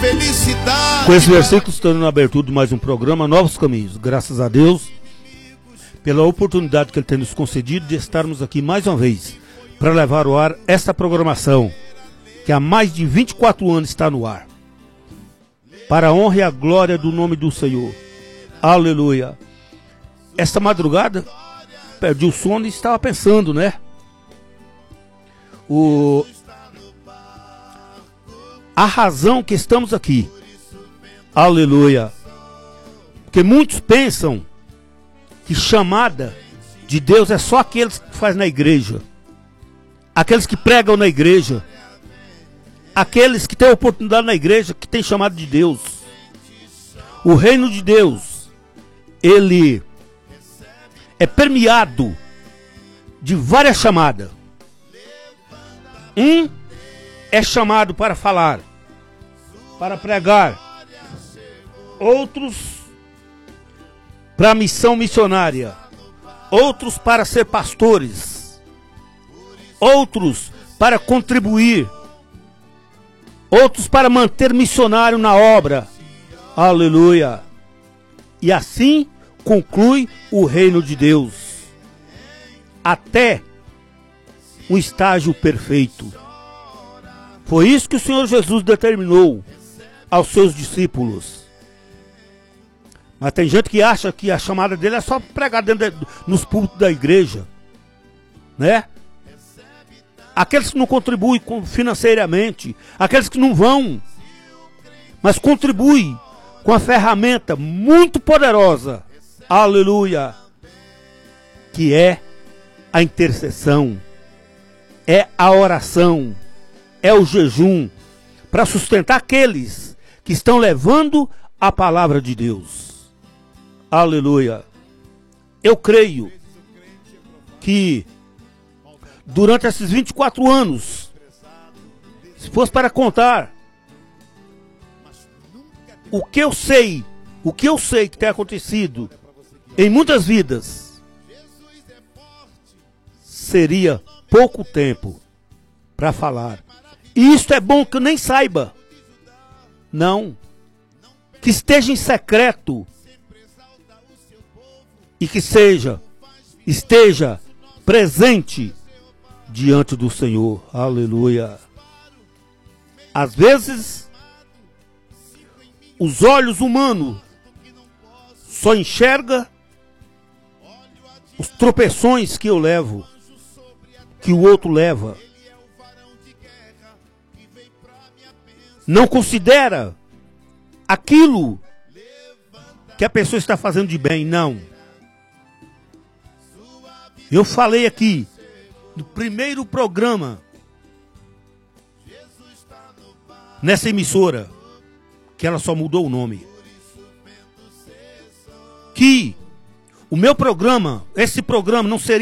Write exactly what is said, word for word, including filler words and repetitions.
felicidade. Com esse versículo, estando na abertura de mais um programa, Novos Caminhos. Graças a Deus pela oportunidade que Ele tem nos concedido de estarmos aqui mais uma vez para levar ao ar esta programação que há mais de vinte e quatro anos está no ar, para a honra e a glória do nome do Senhor. Aleluia. Esta madrugada perdi o sono e estava pensando, né? O... A razão que estamos aqui. Aleluia. Porque muitos pensam que chamada de Deus é só aqueles que fazem na igreja, aqueles que pregam na igreja, aqueles que têm oportunidade na igreja, que têm chamado de Deus. O reino de Deus, ele é permeado de várias chamadas. Um é chamado para falar, para pregar. Outros para a missão missionária. Outros para ser pastores. Outros para contribuir. Outros para manter missionário na obra. Aleluia. E assim conclui o reino de Deus, até um estágio perfeito. Foi isso que o Senhor Jesus determinou aos seus discípulos. Mas tem gente que acha que a chamada dele é só pregar dentro de, nos púlpitos da igreja, né? Aqueles que não contribuem financeiramente, aqueles que não vão, mas contribuem com a ferramenta muito poderosa, aleluia, que é a intercessão, é a oração, é o jejum, para sustentar aqueles que estão levando a palavra de Deus. Aleluia. Eu creio que durante esses vinte e quatro anos, se fosse para contar o que eu sei, o que eu sei que tem acontecido em muitas vidas, seria pouco tempo para falar. E isto é bom que eu nem saiba. Não. Que esteja em secreto. E que seja, esteja presente diante do Senhor. Aleluia. Às vezes, os olhos humanos só enxergam os tropeções que eu levo, que o outro leva. Não considera aquilo que a pessoa está fazendo de bem, não. Eu falei aqui no primeiro programa nessa emissora, que ela só mudou o nome, que o meu programa, esse programa não seria